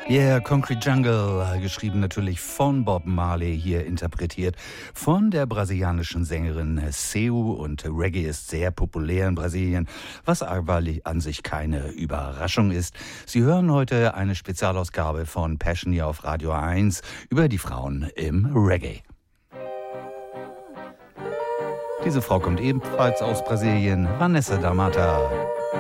Yeah, Concrete Jungle, geschrieben natürlich von Bob Marley, hier interpretiert von der brasilianischen Sängerin Seu, und Reggae ist sehr populär in Brasilien, was aber an sich keine Überraschung ist. Sie hören heute eine Spezialausgabe von Passion hier auf Radio 1 über die Frauen im Reggae. Diese Frau kommt ebenfalls aus Brasilien, Vanessa da Mata.